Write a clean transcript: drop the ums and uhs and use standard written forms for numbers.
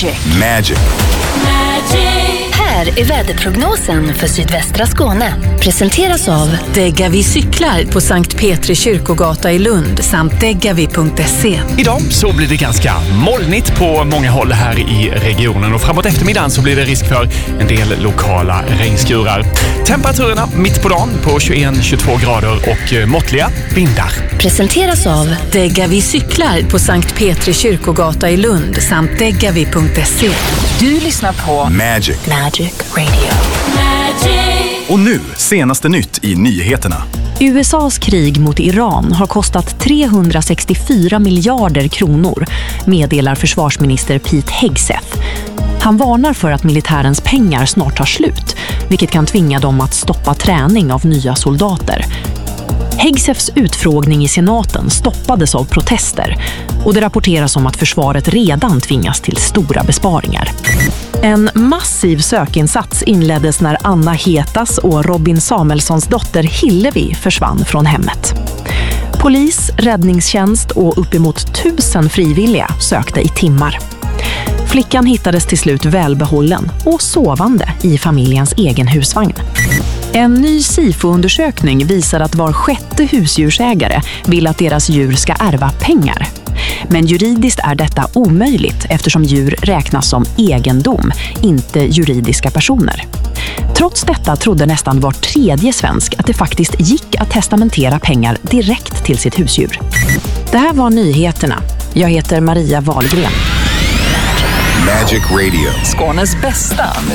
Magic. Här är väderprognosen för sydvästra Skåne. Presenteras av Degavi cyklar på Sankt Petri kyrkogata i Lund samt degavi.se. Idag så blir det ganska molnigt på många håll här i regionen och framåt eftermiddagen så blir det risk för en del lokala regnskurar. Temperaturerna mitt på dagen på 21-22 grader och måttliga vindar. Presenteras av Degavi cyklar på Sankt Petri kyrkogata i Lund samt degavi.se. Du lyssnar på Magic. Radio. Och nu, senaste nytt i nyheterna. USAs krig mot Iran har kostat 364 miljarder kronor, meddelar försvarsminister Pete Hegseth. Han varnar för att militärens pengar snart tar slut, vilket kan tvinga dem att stoppa träning av nya soldater. Hegseths utfrågning i senaten stoppades av protester och det rapporteras om att försvaret redan tvingas till stora besparingar. En massiv sökinsats inleddes när Anna Hetas och Robin Samuelssons dotter Hillevi försvann från hemmet. Polis, räddningstjänst och uppemot 1000 frivilliga sökte i timmar. Flickan hittades till slut välbehållen och sovande i familjens egen husvagn. En ny SIFO-undersökning visar att var sjätte husdjursägare vill att deras djur ska ärva pengar. Men juridiskt är detta omöjligt eftersom djur räknas som egendom, inte juridiska personer. Trots detta trodde nästan var tredje svensk att det faktiskt gick att testamentera pengar direkt till sitt husdjur. Det här var nyheterna. Jag heter Maria Wahlgren. Magic Radio. Skånes bästa